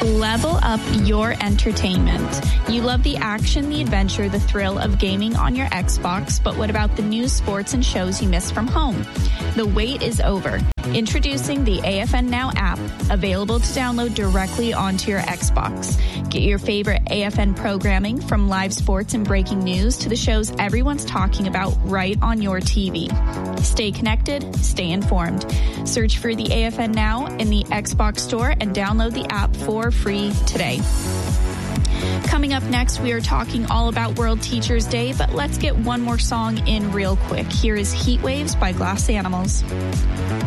Level up your entertainment. You love the action, the adventure, the thrill of gaming on your Xbox, but what about the news, sports, and shows you miss from home? The wait is over. Introducing the AFN Now app, available to download directly onto your Xbox. Get your favorite AFN programming, from live sports and breaking news to the shows everyone's talking about, right on your TV. Stay connected, stay informed. Search for the AFN Now in the Xbox Store and download the app for free today. Coming up next, we are talking all about World Teachers Day, but let's get one more song in real quick. Here is Heat Waves by Glass Animals.